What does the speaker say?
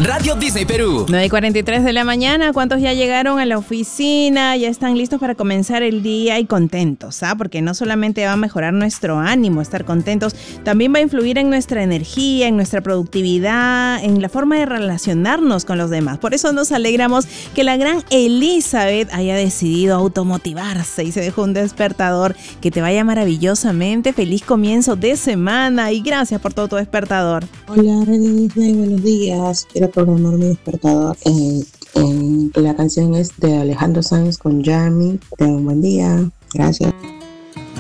Radio Disney Perú. 9:43 de la mañana. ¿Cuántos ya llegaron a la oficina? Ya están listos para comenzar el día y contentos, ¿ah? Porque no solamente va a mejorar nuestro ánimo, estar contentos, también va a influir en nuestra energía, en nuestra productividad, en la forma de relacionarnos con los demás. Por eso nos alegramos que la gran Elizabeth haya decidido automotivarse y se dejó un despertador. Que te vaya maravillosamente. Feliz comienzo de semana y gracias por todo tu despertador. Hola, Radio Disney, buenos días. Quiero programar mi despertador. La canción es de Alejandro Sanz con Yami. Tengan un buen día. Gracias.